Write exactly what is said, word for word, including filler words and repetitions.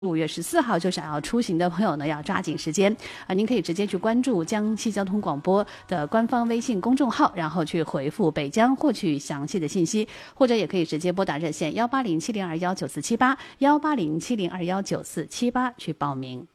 五月十四号就想要出行的朋友呢，要抓紧时间啊！您可以直接去关注江西交通广播的官方微信公众号，然后去回复北江获取详细的信息，或者也可以直接拨打热线幺八零七零二幺九四七八幺八零七零二幺九四七八去报名。